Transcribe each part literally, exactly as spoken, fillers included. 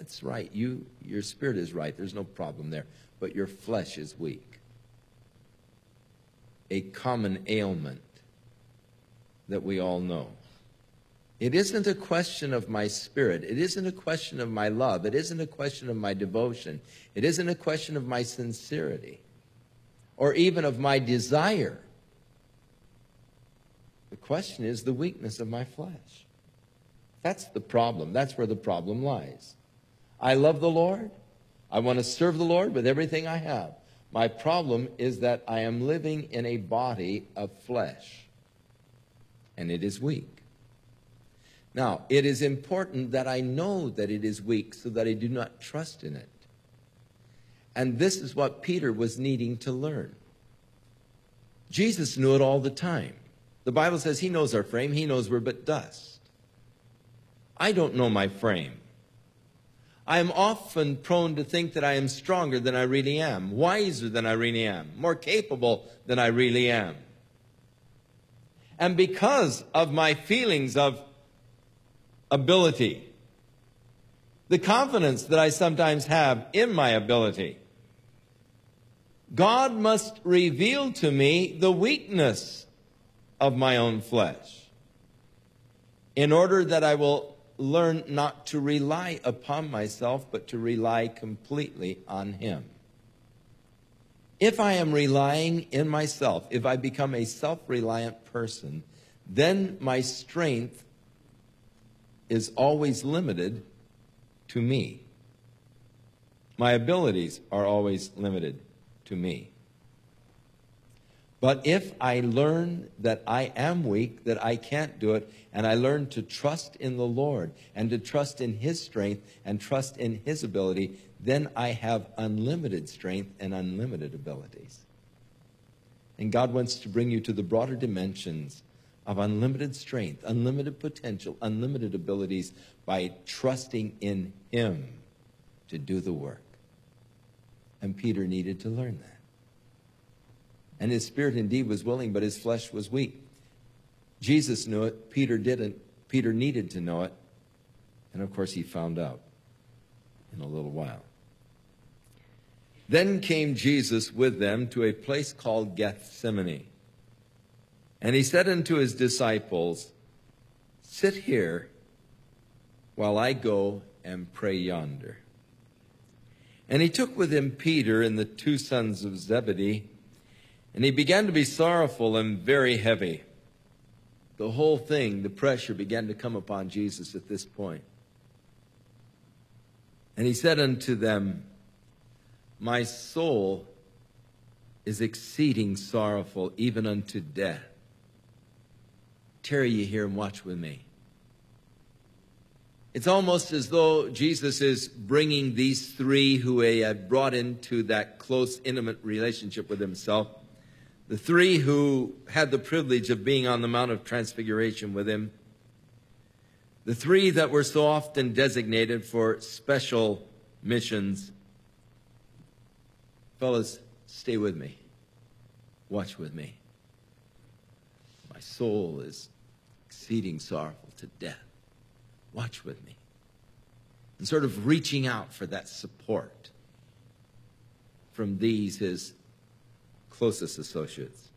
that's right. You, your spirit is right. There's no problem there. But your flesh is weak. A common ailment that we all know. It isn't a question of my spirit. It isn't a question of my love. It isn't a question of my devotion. It isn't a question of my sincerity or even of my desire. The question is the weakness of my flesh. That's the problem. That's where the problem lies. I love the Lord. I want to serve the Lord with everything I have. My problem is that I am living in a body of flesh, and it is weak. Now, it is important that I know that it is weak so that I do not trust in it. And this is what Peter was needing to learn. Jesus knew it all the time. The Bible says he knows our frame. He knows we're but dust. I don't know my frame. I am often prone to think that I am stronger than I really am, wiser than I really am, more capable than I really am. And because of my feelings of ability, the confidence that I sometimes have in my ability, God must reveal to me the weakness of my own flesh in order that I will learn not to rely upon myself, but to rely completely on Him. If I am relying in myself, if I become a self-reliant person, then my strength is always limited to me. My abilities are always limited to me. But if I learn that I am weak, that I can't do it, and I learn to trust in the Lord and to trust in His strength and trust in His ability, then I have unlimited strength and unlimited abilities. And God wants to bring you to the broader dimensions of unlimited strength, unlimited potential, unlimited abilities by trusting in Him to do the work. And Peter needed to learn that. And his spirit indeed was willing, but his flesh was weak. Jesus knew it. Peter didn't. Peter needed to know it. And of course he found out in a little while. Then came Jesus with them to a place called Gethsemane. And he said unto his disciples, sit here while I go and pray yonder. And he took with him Peter and the two sons of Zebedee, and he began to be sorrowful and very heavy. The whole thing, the pressure began to come upon Jesus at this point. And he said unto them, my soul is exceeding sorrowful, even unto death. Tarry ye here and watch with me. It's almost as though Jesus is bringing these three who he had brought into that close, intimate relationship with himself, the three who had the privilege of being on the Mount of Transfiguration with him, the three that were so often designated for special missions. Fellas, stay with me. Watch with me. My soul is exceeding sorrowful to death. Watch with me. And sort of reaching out for that support from these, his closest associates.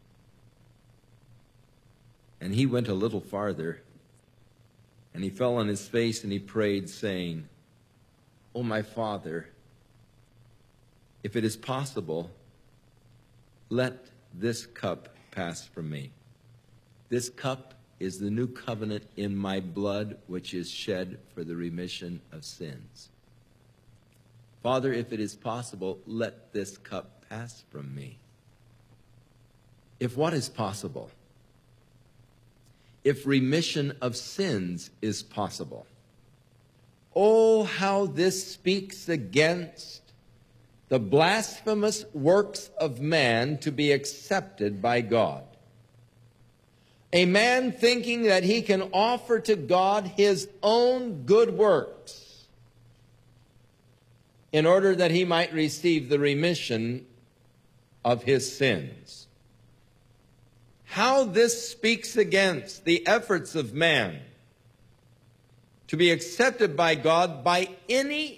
And he went a little farther, and he fell on his face and he prayed, saying, O my Father, if it is possible, let this cup pass from me. This cup is the new covenant in my blood, which is shed for the remission of sins. Father, if it is possible, let this cup pass from me. If what is possible? If remission of sins is possible. Oh, how this speaks against the blasphemous works of man to be accepted by God. A man thinking that he can offer to God his own good works in order that he might receive the remission of his sins. How this speaks against the efforts of man to be accepted by God by any